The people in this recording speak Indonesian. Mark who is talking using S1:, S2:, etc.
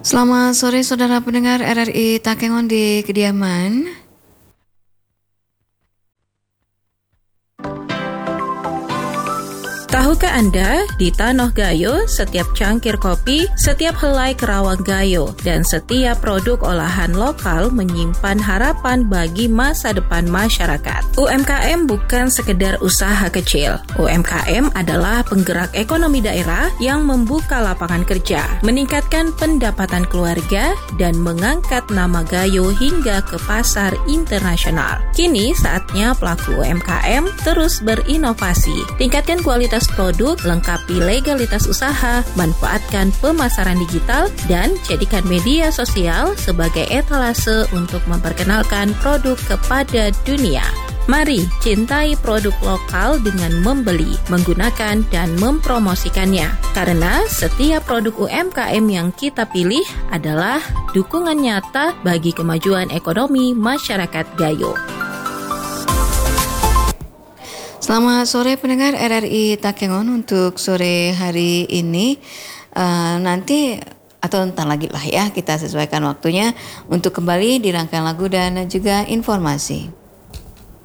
S1: Selamat sore saudara pendengar RRI Takengon di kediaman.
S2: Tahukah Anda, di Tanah Gayo, setiap cangkir kopi, setiap helai kerawang gayo, dan setiap produk olahan lokal menyimpan harapan bagi masa depan masyarakat. UMKM bukan sekedar usaha kecil. UMKM adalah penggerak ekonomi daerah yang membuka lapangan kerja, meningkatkan pendapatan keluarga, dan mengangkat nama Gayo hingga ke pasar internasional. Kini saatnya pelaku UMKM terus berinovasi, tingkatkan kualitas produk, lengkapi legalitas usaha, manfaatkan pemasaran digital, dan jadikan media sosial sebagai etalase untuk memperkenalkan produk kepada dunia. Mari cintai produk lokal dengan membeli, menggunakan, dan mempromosikannya. Karena setiap produk UMKM yang kita pilih adalah dukungan nyata bagi kemajuan ekonomi masyarakat Gayo.
S1: Selamat sore pendengar RRI Takengon untuk sore hari ini. Nanti atau entar lagi lah ya, kita sesuaikan waktunya untuk kembali di rangkaian lagu dan juga informasi.